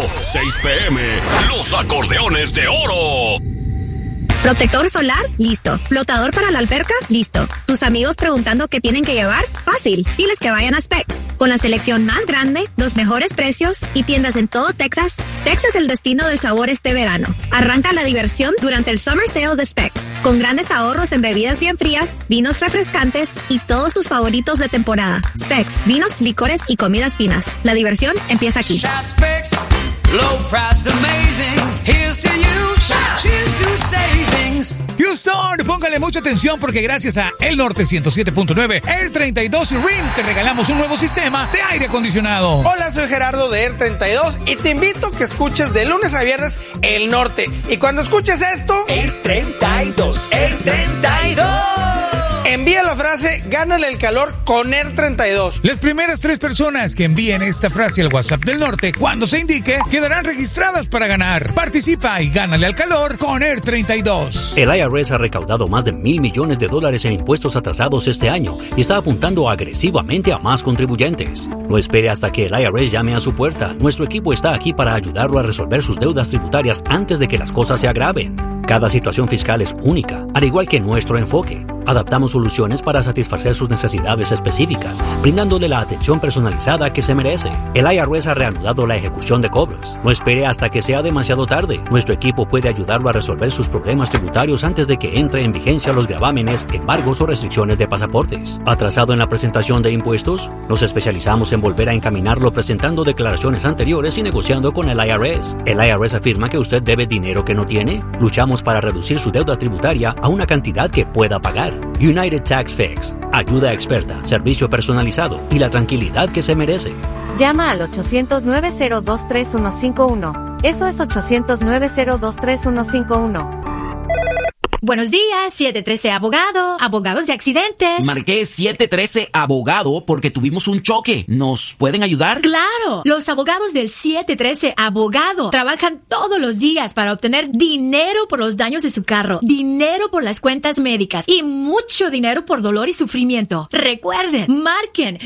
6 p.m. Los acordeones de oro. ¿Protector solar? Listo. ¿Flotador para la alberca? Listo. ¿Tus amigos preguntando qué tienen que llevar? Fácil. Diles que vayan a Specs. Con la selección más grande, los mejores precios y tiendas en todo Texas, Specs es el destino del sabor este verano. Arranca la diversión durante el Summer Sale de Specs, con grandes ahorros en bebidas bien frías, vinos refrescantes y todos tus favoritos de temporada. Specs, vinos, licores y comidas finas. La diversión empieza aquí. Low price amazing. Here's to you. Cheers to savings. Houston, póngale mucha atención porque gracias a El Norte 107.9, Air 32 y RIM te regalamos un nuevo sistema de aire acondicionado. Hola, soy Gerardo de Air 32 y te invito a que escuches de lunes a viernes El Norte. Y cuando escuches esto, Air 32, Air 32. Envía la frase "Gánale el calor con Air 32". Las primeras 3 personas que envíen esta frase al WhatsApp del Norte cuando se indique quedarán registradas para ganar. Participa y gánale al calor con Air 32. El IRS ha recaudado más de $1,000 millones en impuestos atrasados este año y está apuntando agresivamente a más contribuyentes. No espere hasta que el IRS llame a su puerta. Nuestro equipo está aquí para ayudarlo a resolver sus deudas tributarias antes de que las cosas se agraven. Cada situación fiscal es única, al igual que nuestro enfoque. Adaptamos soluciones para satisfacer sus necesidades específicas, brindándole la atención personalizada que se merece. El IRS ha reanudado la ejecución de cobros. No espere hasta que sea demasiado tarde. Nuestro equipo puede ayudarlo a resolver sus problemas tributarios antes de que entre en vigencia los gravámenes, embargos o restricciones de pasaportes. ¿Atrasado en la presentación de impuestos? Nos especializamos en volver a encaminarlo presentando declaraciones anteriores y negociando con el IRS. ¿El IRS afirma que usted debe dinero que no tiene? Luchamos para reducir su deuda tributaria a una cantidad que pueda pagar. United Tax Fix. Ayuda experta, servicio personalizado y la tranquilidad que se merece. Llama al 800-902-3151. Eso es 800-902-3151. Buenos días, 713 Abogado, abogados de accidentes. Marqué 713 Abogado porque tuvimos un choque. ¿Nos pueden ayudar? ¡Claro! Los abogados del 713 Abogado trabajan todos los días para obtener dinero por los daños de su carro, dinero por las cuentas médicas y mucho dinero por dolor y sufrimiento. Recuerden, marquen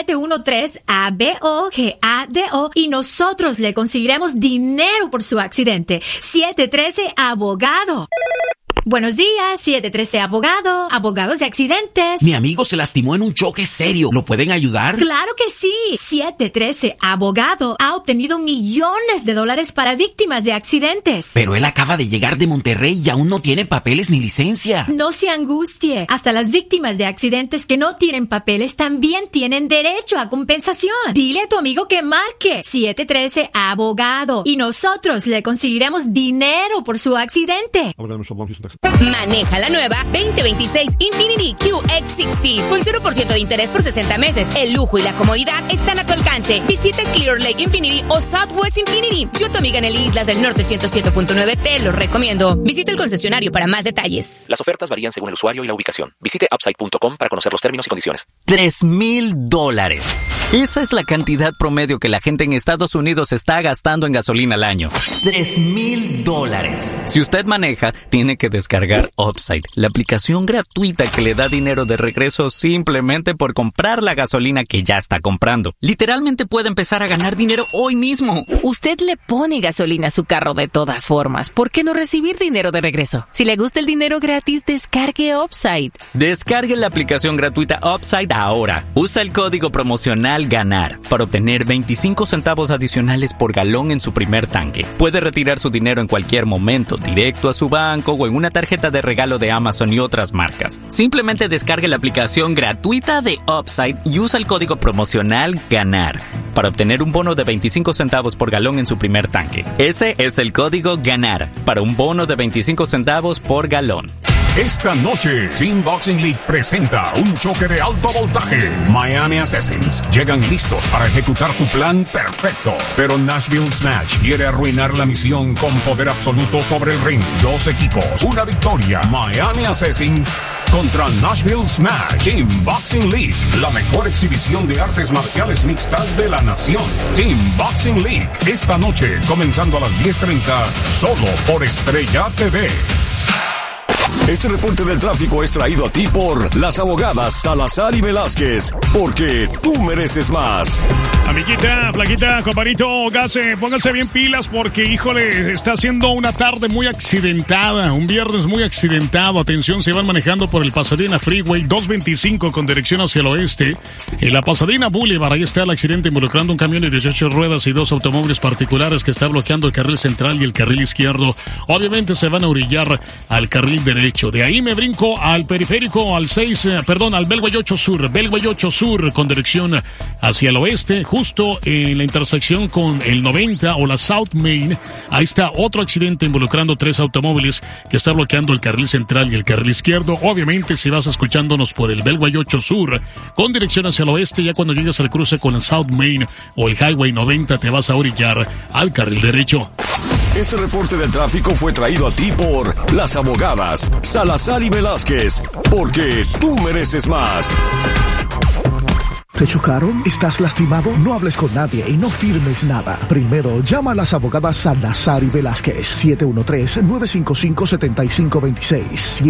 713-ABOGADO y nosotros le conseguiremos dinero por su accidente. 713 Abogado. Buenos días, 713 Abogado, abogados de accidentes. Mi amigo se lastimó en un choque serio. ¿Lo pueden ayudar? ¡Claro que sí! 713 Abogado ha obtenido millones de dólares para víctimas de accidentes. Pero él acaba de llegar de Monterrey y aún no tiene papeles ni licencia. No se angustie. Hasta las víctimas de accidentes que no tienen papeles también tienen derecho a compensación. Dile a tu amigo que marque 713 Abogado y nosotros le conseguiremos dinero por su accidente. Maneja la nueva 2026 Infiniti QX60 con 0% de interés por 60 meses. El lujo y la comodidad están a tu alcance. Visita Clear Lake Infiniti o Southwest Infiniti. Yo, tu amiga Nelly Islas del Norte 107.9, te lo recomiendo. Visita el concesionario para más detalles. Las ofertas varían según el usuario y la ubicación. Visite upside.com para conocer los términos y condiciones. $3,000. Esa es la cantidad promedio que la gente en Estados Unidos está gastando en gasolina al año. $3,000. Si usted maneja, tiene que descargar Upside, la aplicación gratuita que le da dinero de regreso simplemente por comprar la gasolina que ya está comprando. Literalmente puede empezar a ganar dinero hoy mismo. Usted le pone gasolina a su carro de todas formas. ¿Por qué no recibir dinero de regreso? Si le gusta el dinero gratis, descargue Upside. Descargue la aplicación gratuita Upside ahora. Usa el código promocional GANAR para obtener 25 centavos adicionales por galón en su primer tanque. Puede retirar su dinero en cualquier momento, directo a su banco o en una tarjeta de regalo de Amazon y otras marcas. Simplemente descargue la aplicación gratuita de Upside y usa el código promocional GANAR para obtener un bono de 25 centavos por galón en su primer tanque. Ese es el código GANAR para un bono de 25 centavos por galón. Esta noche, Team Boxing League presenta un choque de alto voltaje. Miami Assassins llegan listos para ejecutar su plan perfecto. Pero Nashville Smash quiere arruinar la misión con poder absoluto sobre el ring. 2 equipos, una victoria. Miami Assassins contra Nashville Smash. Team Boxing League, la mejor exhibición de artes marciales mixtas de la nación. Team Boxing League, esta noche, comenzando a las 10:30, solo por Estrella TV. Este reporte del tráfico es traído a ti por las abogadas Salazar y Velázquez, porque tú mereces más. Amiguita, flaquita, compadrito, pónganse bien pilas porque, híjole, está siendo una tarde muy accidentada, un viernes muy accidentado. Atención, se van manejando por el Pasadena Freeway 225 con dirección hacia el oeste. En la Pasadena Boulevard, ahí está el accidente involucrando un camión de 18 ruedas y 2 automóviles particulares que está bloqueando el carril central y el carril izquierdo. Obviamente se van a orillar al carril derecho. De ahí me brinco al periférico, al Beltway 8 Sur, con dirección hacia el oeste, justo en la intersección con el 90 o la South Main. Ahí está otro accidente involucrando 3 automóviles que está bloqueando el carril central y el carril izquierdo. Obviamente, si vas escuchándonos por el Beltway 8 Sur, con dirección hacia el oeste, ya cuando llegas al cruce con el South Main o el Highway 90, te vas a orillar al carril derecho. Este reporte del tráfico fue traído a ti por las abogadas Salazar y Velázquez, porque tú mereces más. ¿Te chocaron? ¿Estás lastimado? No hables con nadie y no firmes nada. Primero, llama a las abogadas Salazar y Velázquez. 713-955-7526.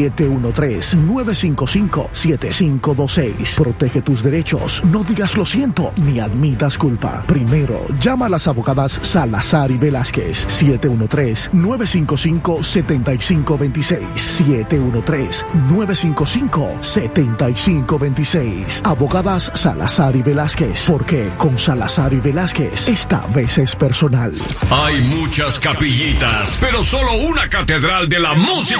713-955-7526. Protege tus derechos. No digas lo siento ni admitas culpa. Primero, llama a las abogadas Salazar y Velázquez. 713-955-7526. 713-955-7526. Abogadas Salazar y Velázquez, porque con Salazar y Velázquez esta vez es personal. Hay muchas capillitas, pero solo una catedral de la música